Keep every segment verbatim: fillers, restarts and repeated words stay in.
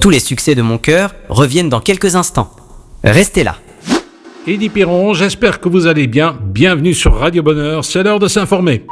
Tous les succès de mon cœur reviennent dans quelques instants. Restez là. Eddy Piron, j'espère que vous allez bien. Bienvenue sur Radio Bonheur, c'est l'heure de s'informer.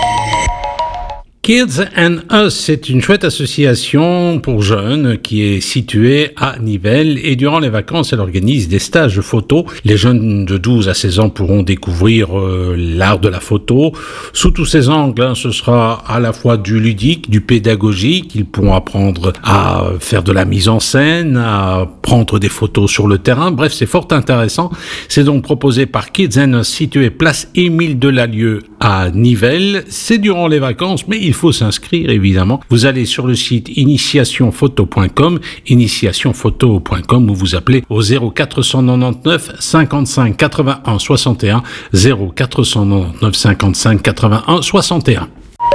Kids and Us, c'est une chouette association pour jeunes qui est située à Nivelles et durant les vacances, elle organise des stages photo. Les jeunes de douze à seize ans pourront découvrir euh, l'art de la photo. Sous tous ces angles, hein, ce sera à la fois du ludique, du pédagogique. Ils pourront apprendre à faire de la mise en scène, à prendre des photos sur le terrain. Bref, c'est fort intéressant. C'est donc proposé par Kids and Us, situé place Émile Delalieu à Nivelles. C'est durant les vacances, mais il Il faut s'inscrire évidemment. Vous allez sur le site initiation photo point com, initiation photo point com, ou vous appelez au zéro quatre cent quatre-vingt-dix-neuf cinquante-cinq quatre-vingt-un soixante et un, zéro quatre cent quatre-vingt-dix-neuf cinquante-cinq quatre-vingt-un soixante et un.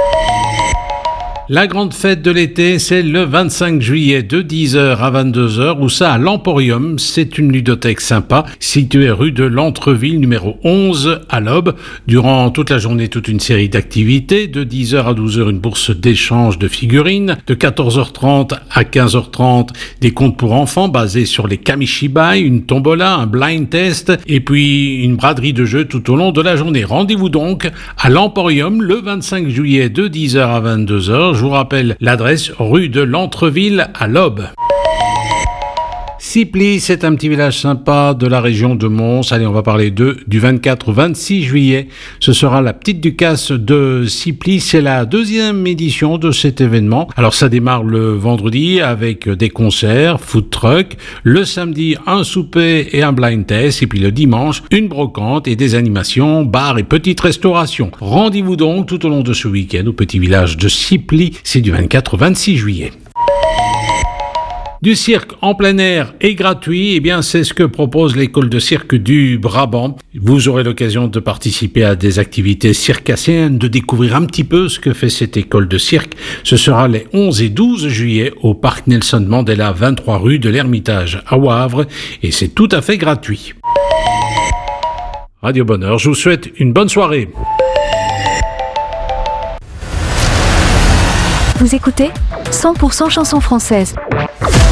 La grande fête de l'été, c'est le vingt-cinq juillet de dix heures à vingt-deux heures, où ça à l'Emporium, c'est une ludothèque sympa, située rue de l'Entreville, numéro onze, à l'Aube. Durant toute la journée, toute une série d'activités, de dix heures à douze heures, une bourse d'échange de figurines, de quatorze heures trente à quinze heures trente, des contes pour enfants basés sur les Kamishibai, une tombola, un blind test, et puis une braderie de jeux tout au long de la journée. Rendez-vous donc à l'Emporium, le vingt-cinq juillet de dix heures à vingt-deux heures. Je vous rappelle l'adresse, rue de l'Entreville à l'Aube. Ciply, c'est un petit village sympa de la région de Mons. Allez, on va parler d'eux du vingt-quatre au vingt-six juillet. Ce sera la petite Ducasse de Ciply. C'est la deuxième édition de cet événement. Alors, ça démarre le vendredi avec des concerts, food truck. Le samedi, un souper et un blind test. Et puis le dimanche, une brocante et des animations, bar et petite restauration. Rendez-vous donc tout au long de ce week-end au petit village de Ciply. C'est du vingt-quatre au vingt-six juillet. Du cirque en plein air et gratuit, eh bien c'est ce que propose l'école de cirque du Brabant. Vous aurez l'occasion de participer à des activités circassiennes, de découvrir un petit peu ce que fait cette école de cirque. Ce sera les onze et douze juillet au parc Nelson Mandela, vingt-trois rue de l'Ermitage à Wavre, et c'est tout à fait gratuit. Radio Bonheur, je vous souhaite une bonne soirée. Vous écoutez cent pour cent chansons françaises.